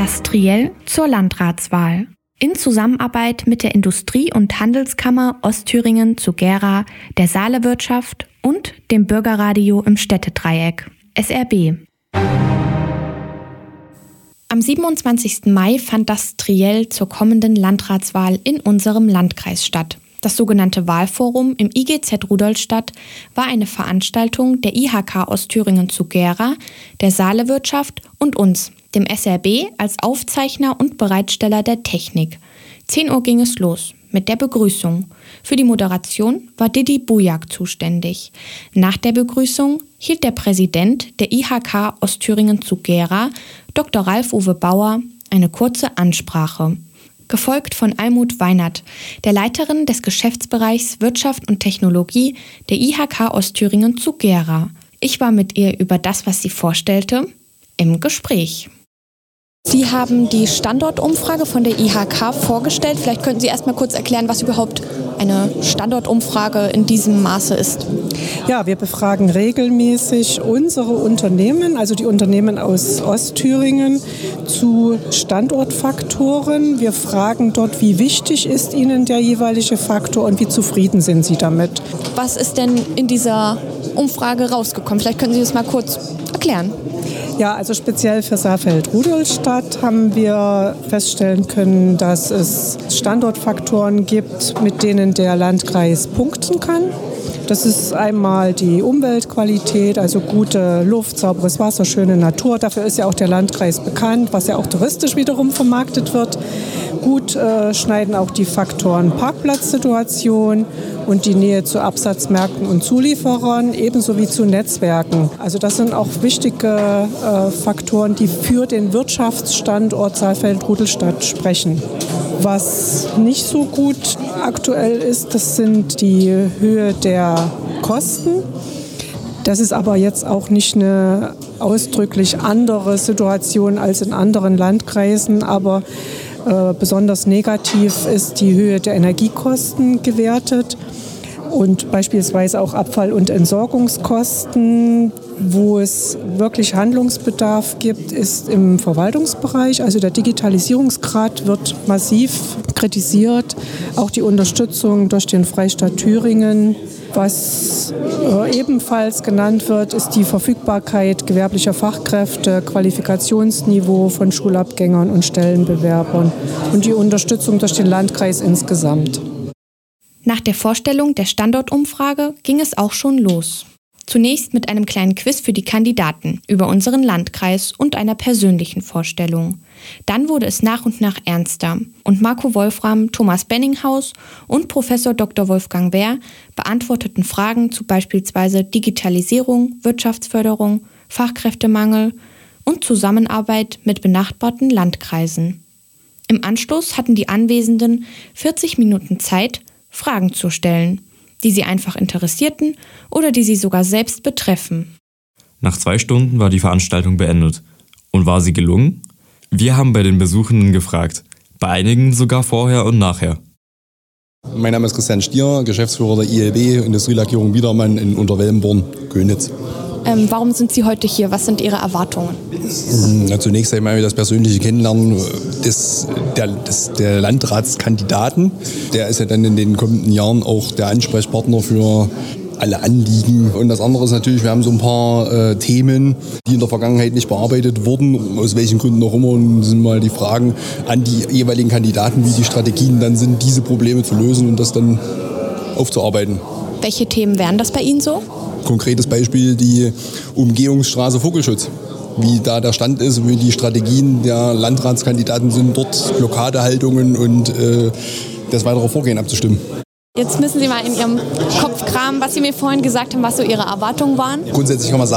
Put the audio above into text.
Das Triell zur Landratswahl. In Zusammenarbeit mit der Industrie- und Handelskammer Ostthüringen zu Gera, der Saalewirtschaft und dem Bürgerradio im Städtedreieck, SRB. Am 27. Mai fand das Triell zur kommenden Landratswahl in unserem Landkreis statt. Das sogenannte Wahlforum im IGZ Rudolstadt war eine Veranstaltung der IHK Ostthüringen zu Gera, der Saalewirtschaft und uns, dem SRB, als Aufzeichner und Bereitsteller der Technik. 10 Uhr ging es los mit der Begrüßung. Für die Moderation war Didi Bujak zuständig. Nach der Begrüßung hielt der Präsident der IHK Ostthüringen zu Gera, Dr. Ralf-Uwe Bauer, eine kurze Ansprache. Gefolgt von Almut Weinert, der Leiterin des Geschäftsbereichs Wirtschaft und Technologie der IHK Ostthüringen zu Gera. Ich war mit ihr über das, was sie vorstellte, im Gespräch. Sie haben die Standortumfrage von der IHK vorgestellt. Vielleicht könnten Sie erst mal kurz erklären, was überhaupt eine Standortumfrage in diesem Maße ist. Ja, wir befragen regelmäßig unsere Unternehmen, also die Unternehmen aus Ostthüringen, zu Standortfaktoren. Wir fragen dort, wie wichtig ist Ihnen der jeweilige Faktor und wie zufrieden sind Sie damit. Was ist denn in dieser Umfrage rausgekommen? Vielleicht können Sie das mal kurz erklären. Ja, also speziell für Saalfeld-Rudolstadt haben wir feststellen können, dass es Standortfaktoren gibt, mit denen der Landkreis punkten kann. Das ist einmal die Umweltqualität, also gute Luft, sauberes Wasser, schöne Natur. Dafür ist ja auch der Landkreis bekannt, was ja auch touristisch wiederum vermarktet wird. Gut schneiden auch die Faktoren Parkplatzsituation und die Nähe zu Absatzmärkten und Zulieferern, ebenso wie zu Netzwerken. Also das sind auch wichtige Faktoren, die für den Wirtschaftsstandort Saalfeld-Rudolstadt sprechen. Was nicht so gut aktuell ist, das sind die Höhe der Kosten. Das ist aber jetzt auch nicht eine ausdrücklich andere Situation als in anderen Landkreisen, aber besonders negativ ist die Höhe der Energiekosten gewertet und beispielsweise auch Abfall- und Entsorgungskosten. Wo es wirklich Handlungsbedarf gibt, ist im Verwaltungsbereich. Also der Digitalisierungsgrad wird massiv kritisiert. Auch die Unterstützung durch den Freistaat Thüringen. Was ebenfalls genannt wird, ist die Verfügbarkeit gewerblicher Fachkräfte, Qualifikationsniveau von Schulabgängern und Stellenbewerbern und die Unterstützung durch den Landkreis insgesamt. Nach der Vorstellung der Standortumfrage ging es auch schon los. Zunächst mit einem kleinen Quiz für die Kandidaten über unseren Landkreis und einer persönlichen Vorstellung. Dann wurde es nach und nach ernster und Marco Wolfram, Thomas Benninghaus und Professor Dr. Wolfgang Wehr beantworteten Fragen zu beispielsweise Digitalisierung, Wirtschaftsförderung, Fachkräftemangel und Zusammenarbeit mit benachbarten Landkreisen. Im Anschluss hatten die Anwesenden 40 Minuten Zeit, Fragen zu stellen, die sie einfach interessierten oder die sie sogar selbst betreffen. Nach 2 Stunden war die Veranstaltung beendet. Und war sie gelungen? Wir haben bei den Besuchenden gefragt, bei einigen sogar vorher und nachher. Mein Name ist Christian Stier, Geschäftsführer der ILB Industrielackierung Biedermann in Unterwellenborn, Könitz. Warum sind Sie heute hier? Was sind Ihre Erwartungen? Zunächst einmal das persönliche Kennenlernen der Landratskandidaten. Der ist ja dann in den kommenden Jahren auch der Ansprechpartner für alle Anliegen. Und das andere ist natürlich, wir haben so ein paar Themen, die in der Vergangenheit nicht bearbeitet wurden, aus welchen Gründen auch immer. Und sind mal die Fragen an die jeweiligen Kandidaten, wie die Strategien dann sind, diese Probleme zu lösen und das dann aufzuarbeiten. Welche Themen wären das bei Ihnen so? Konkretes Beispiel die Umgehungsstraße Vogelschutz. Wie da der Stand ist, wie die Strategien der Landratskandidaten sind, dort Blockadehaltungen und das weitere Vorgehen abzustimmen. Jetzt müssen Sie mal in Ihrem Kopf kramen, was Sie mir vorhin gesagt haben, was so Ihre Erwartungen waren. Grundsätzlich kann man sagen,